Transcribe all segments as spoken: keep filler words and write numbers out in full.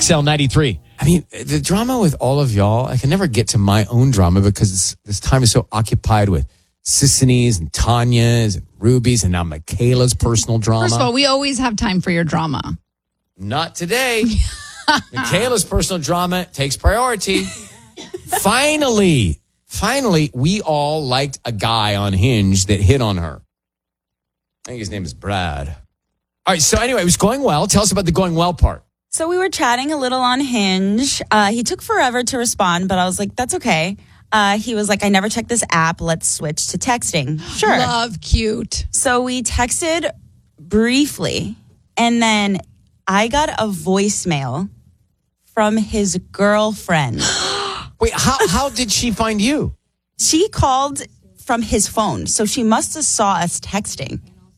X L ninety-three. I mean, the drama with all of y'all, I can never get to my own drama because this time is so occupied with Sisney's and Tanya's and Ruby's and now Michaela's personal drama. First of all, we always have time for your drama. Not today. Michaela's personal drama takes priority. Finally, finally, we all liked a guy on Hinge that hit on her. I think his name is Brad. All right, so anyway, it was going well. Tell us about the going well part. So we were chatting a little on Hinge. Uh, he took forever to respond, but I was like, that's okay. Uh, he was like, I never checked this app. Let's switch to texting. Sure. Love, cute. So we texted briefly, and then I got a voicemail from his girlfriend. Wait, how how did she find you? She called from his phone, so she must have saw us texting.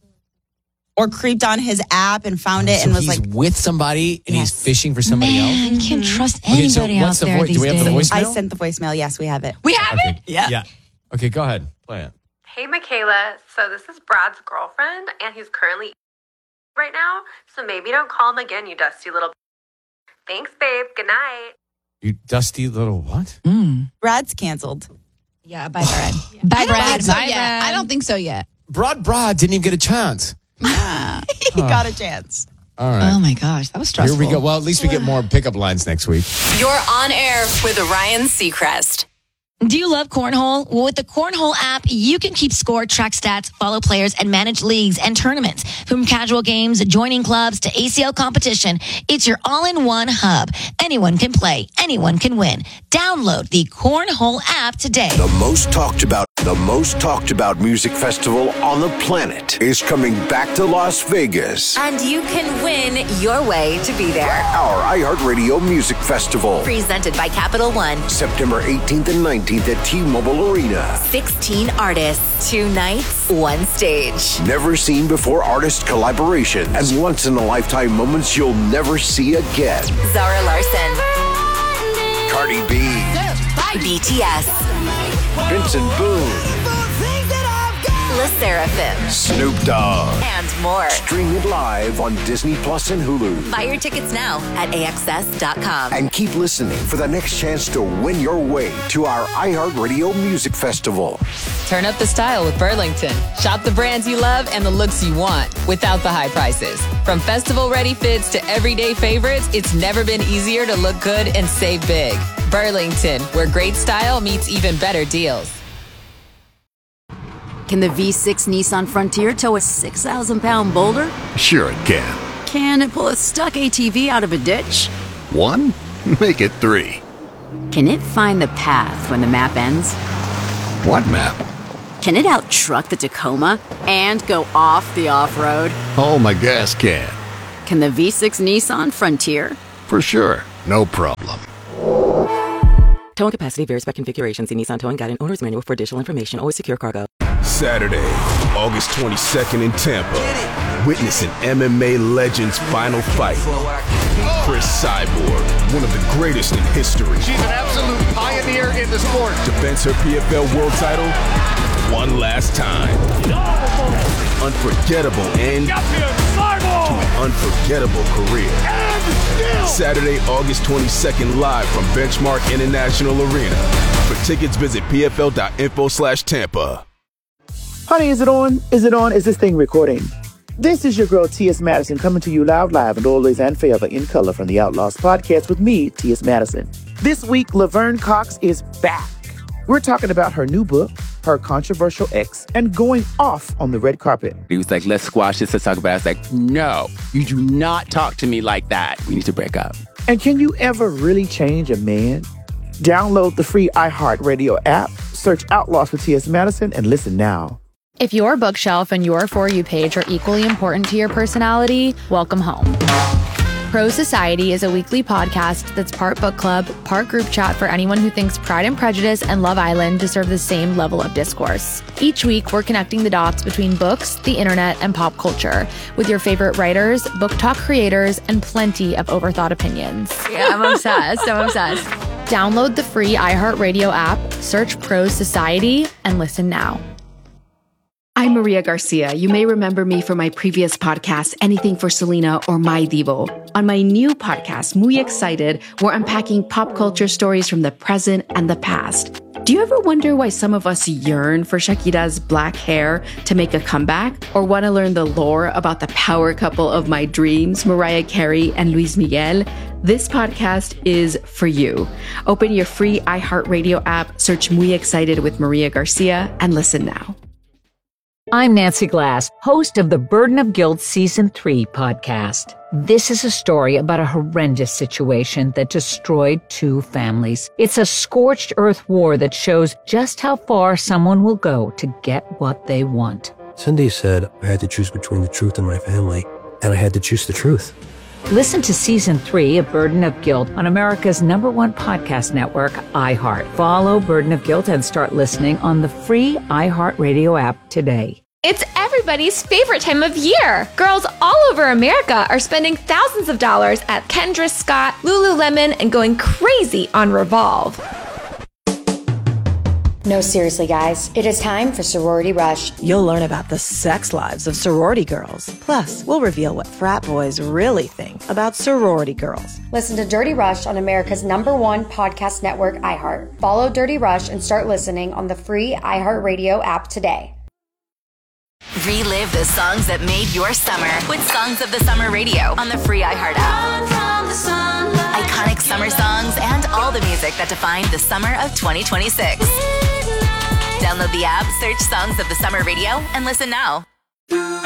Or creeped on his app and found it so and was he's like... with somebody and Yes. he's fishing for somebody Man, else? you can't trust Okay, so anybody what's out the there vo- these do we have the days. voicemail? I sent the voicemail. Yes, we have it. We have Okay. it? Yeah. Yeah. Okay, go ahead. Play it. Hey, Michaela. So this is Brad's girlfriend, and he's currently right now. So maybe don't call him again, you dusty little... Thanks, babe. Good night. You dusty little what? Mm. Brad's canceled. Yeah, bye, Brad. Bye, I don't Brad. think so Bye, yet. Brad. I don't think so yet. Broad Broad didn't even get a chance. He got a chance. All right. Oh, my gosh. That was stressful. Here we go. Well, at least we get more pickup lines next week. You're on air with Ryan Seacrest. Do you love Cornhole? Well, with the Cornhole app, you can keep score, track stats, follow players, and manage leagues and tournaments. From casual games, joining clubs, to A C L competition, it's your all-in-one hub. Anyone can play. Anyone can win. Download the Cornhole app today. The most talked about, the most talked about music festival on the planet is coming back to Las Vegas. And you can win your way to be there. Our iHeartRadio Music Festival. Presented by Capital One. September eighteenth and nineteenth at T-Mobile Arena. sixteen artists, two nights, one stage. Never seen before artist collaboration and once in a lifetime moments you'll never see again. Zara Larson. Cardi B. B T S. Vincent Boone. Le Seraphim. Snoop Dogg. And more. Stream it live on Disney Plus and Hulu. Buy your tickets now at A X S dot com. And keep listening for the next chance to win your way to our iHeartRadio Music Festival. Turn up the style with Burlington. Shop the brands you love and the looks you want without the high prices. From festival-ready fits to everyday favorites, it's never been easier to look good and save big. Burlington, where great style meets even better deals. Can the V six Nissan Frontier tow a six thousand pound boulder? Sure it can. Can it pull a stuck A T V out of a ditch? One? Make it three. Can it find the path when the map ends? What map? Can it out-truck the Tacoma and go off the off-road? Oh, my gas can. Can the V six Nissan Frontier? For sure. No problem. Towing capacity varies by configuration. See Nissan Towing Guide and Owner's Manual for additional information. Always secure cargo. Saturday, August twenty-second in Tampa. Witness an M M A legend's final fight. Chris Cyborg, one of the greatest in history. She's an absolute pioneer in the sport. Defends her P F L world title one last time. Unforgettable end to an unforgettable career. Saturday, August twenty-second, live from Benchmark International Arena. For tickets, visit pfl.info slash Tampa. Honey, is it on? Is it on? Is this thing recording? This is your girl, T S. Madison, coming to you loud, live, and always and forever in color from the Outlaws podcast with me, T S. Madison. This week, Laverne Cox is back. We're talking about her new book, her controversial ex, and going off on the red carpet. He was like, let's squash this, let's talk about it. I was like, no, you do not talk to me like that. We need to break up. And can you ever really change a man? Download the free iHeartRadio app, search Outlaws for T S. Madison, and listen now. If your bookshelf and your For You page are equally important to your personality, welcome home. Pro Society is a weekly podcast that's part book club, part group chat for anyone who thinks Pride and Prejudice and Love Island deserve the same level of discourse. Each week, we're connecting the dots between books, the internet, and pop culture with your favorite writers, book talk creators, and plenty of overthought opinions. Yeah, I'm obsessed. I'm obsessed. Download the free iHeartRadio app, search Pro Society, and listen now. I'm Maria Garcia. You may remember me from my previous podcast, Anything for Selena or My Divo. On my new podcast, Muy Excited, we're unpacking pop culture stories from the present and the past. Do you ever wonder why some of us yearn for Shakira's black hair to make a comeback? Or want to learn the lore about the power couple of my dreams, Mariah Carey and Luis Miguel? This podcast is for you. Open your free iHeartRadio app, search Muy Excited with Maria Garcia, and listen now. I'm Nancy Glass, host of the Burden of Guilt Season three podcast. This is a story about a horrendous situation that destroyed two families. It's a scorched earth war that shows just how far someone will go to get what they want. Cindy said I had to choose between the truth and my family, and I had to choose the truth. Listen to Season three of Burden of Guilt on America's number one podcast network, iHeart. Follow Burden of Guilt and start listening on the free iHeartRadio app today. It's everybody's favorite time of year. Girls all over America are spending thousands of dollars at Kendra Scott, Lululemon, and going crazy on Revolve. No, seriously, guys. It is time for Sorority Rush. You'll learn about the sex lives of sorority girls. Plus, we'll reveal what frat boys really think about sorority girls. Listen to Dirty Rush on America's number one podcast network, iHeart. Follow Dirty Rush and start listening on the free iHeartRadio app today. Relive the songs that made your summer with Songs of the Summer Radio on the free iHeart app. Iconic summer songs and all the music that defined the summer of twenty twenty-six. Download the app, search Songs of the Summer Radio, and listen now.